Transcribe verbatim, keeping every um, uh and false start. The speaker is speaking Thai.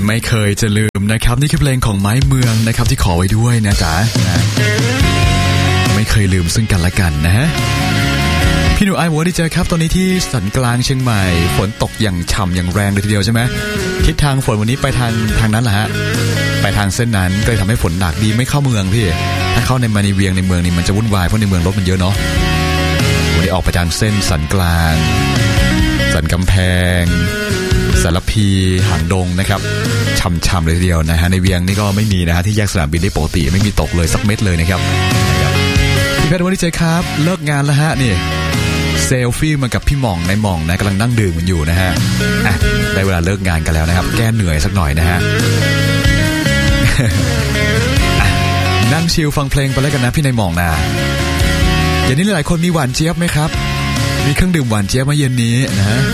ไม่เคยจะลืมนะครับนี่คือเพลงของไม้เมืองนะครับที่ขอไว้ด้วยนะจ๊ะนะไม่เคยลืมซึ่งกันและกันนะฮะพี่หนูไอบอกว่าดีเจครับตอนนี้ที่สันกลางเชียงใหม่ฝนตกอย่างฉ่ำอย่างแรงเลยทีเดียวใช่ไหมทิศทางฝนวันนี้ไปทางทางนั้นแหละฮะไปทางเส้นนั้นก็เลยทำให้ฝนหนักดีไม่เข้าเมืองพี่ถ้าเข้าในมาในเวียงในเมืองนี่มันจะวุ่นวายเพราะในเมืองรถมันเยอะเนาะวันนี้ออกไปทางเส้นสันกลางสันกำแพงสารพีหางดงนะครับช่ำๆเลยทีเดียวนะฮะในเวียงนี่ก็ไม่มีนะฮะที่แยกสนามบินได้ปกติไม่มีตกเลยสักเม็ดเลยนะครับพี่เพชรวันนี้เจครับเลิกงานแล้วฮะนี่เซลฟี่มากับพี่หม่องในหม่องนะกำลังนั่งดื่มกันอยู่นะฮะอ่ะได้เวลาเลิกงานกันแล้วนะครับแก้เหนื่อยสักหน่อยนะฮะ นั่งชิลฟังเพลงไปแล้วกันนะพี่ในหม่องนะเย็นนี้หลายคนมีหวานเจี๊ยบไหมครับมีเครื่องดื่มหวานเจี๊ยบมาเย็นนี้นะฮะ